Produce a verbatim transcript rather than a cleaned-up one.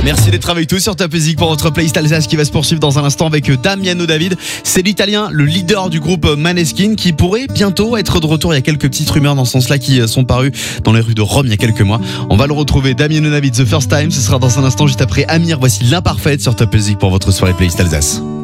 Merci d'être avec tous sur Top Music pour votre playlist Alsace qui va se poursuivre dans un instant avec Damiano David. C'est l'Italien, le leader du groupe Maneskin qui pourrait bientôt être de retour. Il y a quelques petites rumeurs dans ce sens-là qui sont parues dans les rues de Rome il y a quelques mois. On va le retrouver, Damiano David, The First Time. Ce sera dans un instant juste après Amir. Voici l'imparfaite sur Top Music pour votre soirée playlist Alsace.